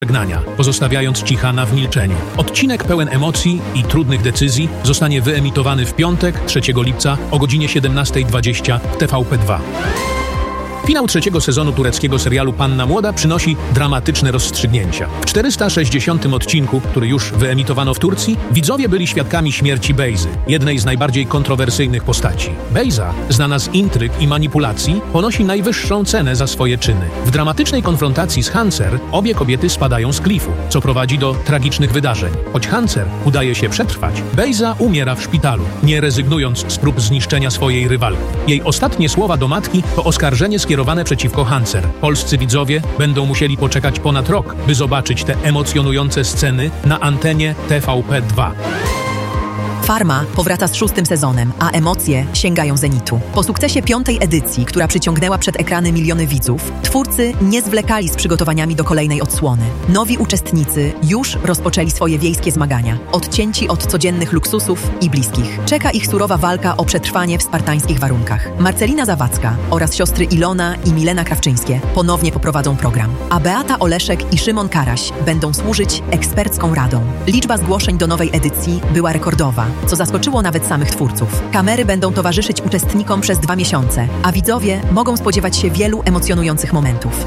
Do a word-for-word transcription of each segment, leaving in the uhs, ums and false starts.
żegnania, pozostawiając Cichana w milczeniu. Odcinek pełen emocji i trudnych decyzji zostanie wyemitowany w piątek, trzeciego lipca o godzinie siedemnasta dwadzieścia w T V P dwa. Finał trzeciego sezonu tureckiego serialu Panna Młoda przynosi dramatyczne rozstrzygnięcia. W czterysta sześćdziesiątym odcinku, który już wyemitowano w Turcji, widzowie byli świadkami śmierci Bejzy, jednej z najbardziej kontrowersyjnych postaci. Bejza, znana z intryg i manipulacji, ponosi najwyższą cenę za swoje czyny. W dramatycznej konfrontacji z Hancer obie kobiety spadają z klifu, co prowadzi do tragicznych wydarzeń. Choć Hancer udaje się przetrwać, Bejza umiera w szpitalu, nie rezygnując z prób zniszczenia swojej rywalki. Jej ostatnie słowa do matki to oskarżenie skierowane przeciwko Hancer. Polscy widzowie będą musieli poczekać ponad rok, by zobaczyć te emocjonujące sceny na antenie T V P dwa. Farma powraca z szóstym sezonem, a emocje sięgają zenitu. Po sukcesie piątej edycji, która przyciągnęła przed ekrany miliony widzów, twórcy nie zwlekali z przygotowaniami do kolejnej odsłony. Nowi uczestnicy już rozpoczęli swoje wiejskie zmagania, odcięci od codziennych luksusów i bliskich. Czeka ich surowa walka o przetrwanie w spartańskich warunkach. Marcelina Zawadzka oraz siostry Ilona i Milena Krawczyńskie ponownie poprowadzą program, a Beata Oleszek i Szymon Karaś będą służyć ekspercką radą. Liczba zgłoszeń do nowej edycji była rekordowa, co zaskoczyło nawet samych twórców. Kamery będą towarzyszyć uczestnikom przez dwa miesiące, a widzowie mogą spodziewać się wielu emocjonujących momentów.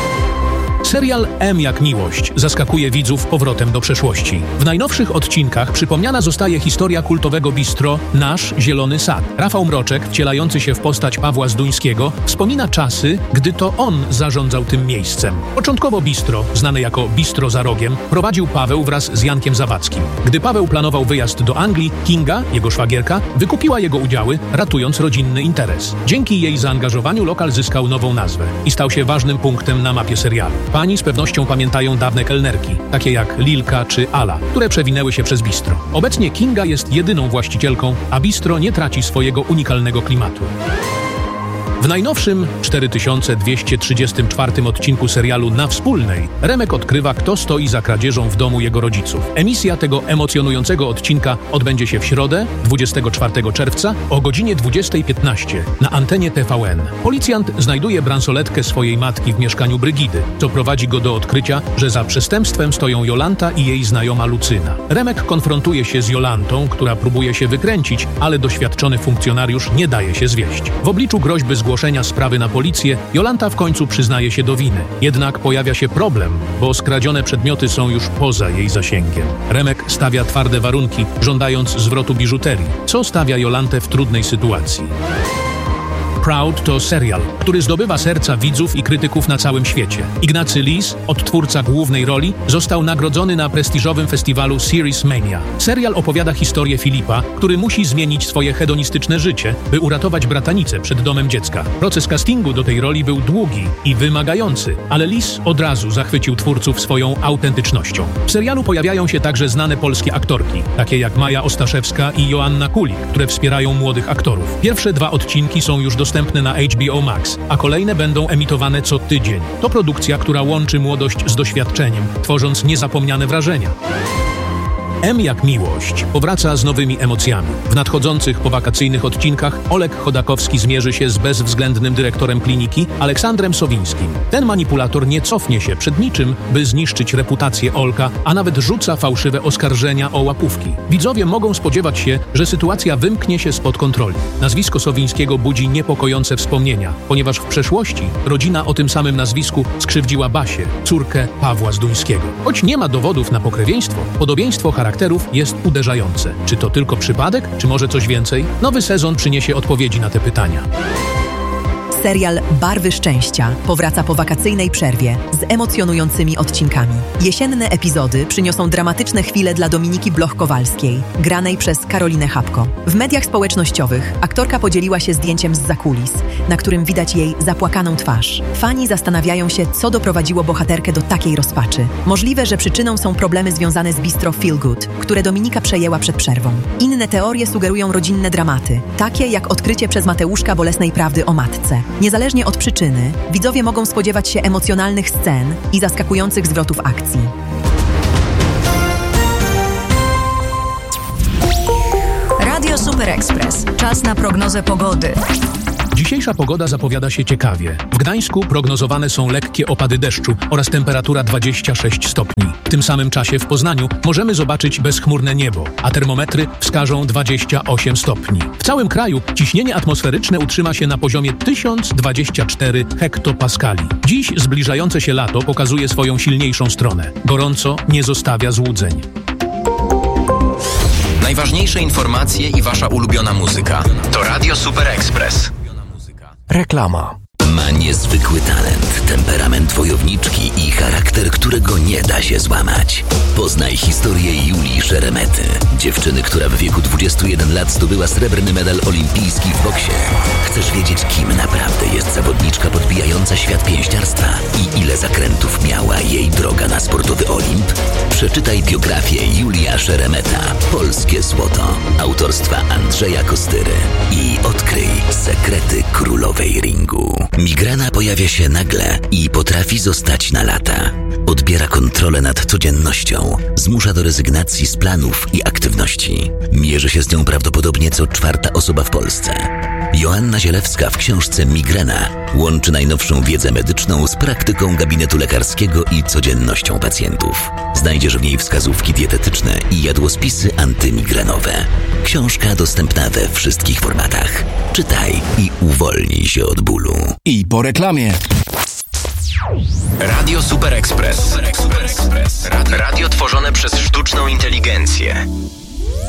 Serial M jak miłość zaskakuje widzów powrotem do przeszłości. W najnowszych odcinkach przypomniana zostaje historia kultowego bistro Nasz Zielony Sad. Rafał Mroczek, wcielający się w postać Pawła Zduńskiego, wspomina czasy, gdy to on zarządzał tym miejscem. Początkowo bistro, znane jako Bistro za Rogiem, prowadził Paweł wraz z Jankiem Zawadzkim. Gdy Paweł planował wyjazd do Anglii, Kinga, jego szwagierka, wykupiła jego udziały, ratując rodzinny interes. Dzięki jej zaangażowaniu lokal zyskał nową nazwę i stał się ważnym punktem na mapie serialu. Pani z pewnością pamiętają dawne kelnerki, takie jak Lilka czy Ala, które przewinęły się przez bistro. Obecnie Kinga jest jedyną właścicielką, a bistro nie traci swojego unikalnego klimatu. W najnowszym cztery tysiące dwieście trzydziestym czwartym odcinku serialu Na Wspólnej Remek odkrywa, kto stoi za kradzieżą w domu jego rodziców. Emisja tego emocjonującego odcinka odbędzie się w środę, dwudziestego czwartego czerwca o godzinie dwudziestej piętnaście na antenie T V N. Policjant znajduje bransoletkę swojej matki w mieszkaniu Brygidy, co prowadzi go do odkrycia, że za przestępstwem stoją Jolanta i jej znajoma Lucyna. Remek konfrontuje się z Jolantą, która próbuje się wykręcić, ale doświadczony funkcjonariusz nie daje się zwieść. W obliczu groźby zgłoszenia sprawy na policję, Jolanta w końcu przyznaje się do winy. Jednak pojawia się problem, bo skradzione przedmioty są już poza jej zasięgiem. Remek stawia twarde warunki, żądając zwrotu biżuterii, co stawia Jolantę w trudnej sytuacji. Proud to serial, który zdobywa serca widzów i krytyków na całym świecie. Ignacy Lis, odtwórca głównej roli, został nagrodzony na prestiżowym festiwalu Series Mania. Serial opowiada historię Filipa, który musi zmienić swoje hedonistyczne życie, by uratować bratanicę przed domem dziecka. Proces castingu do tej roli był długi i wymagający, ale Lis od razu zachwycił twórców swoją autentycznością. W serialu pojawiają się także znane polskie aktorki, takie jak Maja Ostaszewska i Joanna Kulik, które wspierają młodych aktorów. Pierwsze dwa odcinki są już dostępne na H B O Max, a kolejne będą emitowane co tydzień. To produkcja, która łączy młodość z doświadczeniem, tworząc niezapomniane wrażenia. M jak miłość powraca z nowymi emocjami. W nadchodzących powakacyjnych odcinkach Olek Chodakowski zmierzy się z bezwzględnym dyrektorem kliniki Aleksandrem Sowińskim. Ten manipulator nie cofnie się przed niczym, by zniszczyć reputację Olka, a nawet rzuca fałszywe oskarżenia o łapówki. Widzowie mogą spodziewać się, że sytuacja wymknie się spod kontroli. Nazwisko Sowińskiego budzi niepokojące wspomnienia, ponieważ w przeszłości rodzina o tym samym nazwisku skrzywdziła Basię, córkę Pawła Zduńskiego. Choć nie ma dowodów na pokrewieństwo, podobieństwo charakterów jest uderzające. Czy to tylko przypadek, czy może coś więcej? Nowy sezon przyniesie odpowiedzi na te pytania. Serial Barwy Szczęścia powraca po wakacyjnej przerwie z emocjonującymi odcinkami. Jesienne epizody przyniosą dramatyczne chwile dla Dominiki Bloch-Kowalskiej, granej przez Karolinę Chapko. W mediach społecznościowych aktorka podzieliła się zdjęciem z zakulis, na którym widać jej zapłakaną twarz. Fani zastanawiają się, co doprowadziło bohaterkę do takiej rozpaczy. Możliwe, że przyczyną są problemy związane z bistro Feel Good, które Dominika przejęła przed przerwą. Inne teorie sugerują rodzinne dramaty, takie jak odkrycie przez Mateuszka bolesnej prawdy o matce. Niezależnie od przyczyny, widzowie mogą spodziewać się emocjonalnych scen i zaskakujących zwrotów akcji. Radio Super Express. Czas na prognozę pogody. Dzisiejsza pogoda zapowiada się ciekawie. W Gdańsku prognozowane są lekkie opady deszczu oraz temperatura dwadzieścia sześć stopni. W tym samym czasie w Poznaniu możemy zobaczyć bezchmurne niebo, a termometry wskażą dwadzieścia osiem stopni. W całym kraju ciśnienie atmosferyczne utrzyma się na poziomie tysiąc dwadzieścia cztery hektopaskali. Dziś zbliżające się lato pokazuje swoją silniejszą stronę. Gorąco nie zostawia złudzeń. Najważniejsze informacje i wasza ulubiona muzyka. To Radio Super Express. Reklama. Ma niezwykły talent, temperament wojowniczki i charakter, którego nie da się złamać. Poznaj historię Julii Szeremety, dziewczyny, która w wieku dwudziestu jeden lat zdobyła srebrny medal olimpijski w boksie. Chcesz wiedzieć, kim naprawdę jest zawodniczka podbijająca świat pięściarstwa i ile zakrętów miała jej droga na sportowy Olimp? Przeczytaj biografię Julia Szeremeta, Polskie Złoto, autorstwa Andrzeja Kostyry i odkryj sekrety królowej ringu. Migrena pojawia się nagle i potrafi zostać na lata. Odbiera kontrolę nad codziennością, zmusza do rezygnacji z planów i aktywności. Mierzy się z nią prawdopodobnie co czwarta osoba w Polsce. Joanna Zielewska w książce Migrena łączy najnowszą wiedzę medyczną z praktyką gabinetu lekarskiego i codziennością pacjentów. Znajdziesz w niej wskazówki dietetyczne i jadłospisy antymigrenowe. Książka dostępna we wszystkich formatach. Czytaj i uwolnij się od bólu. I po reklamie. Radio Super Express. Radio tworzone przez sztuczną inteligencję.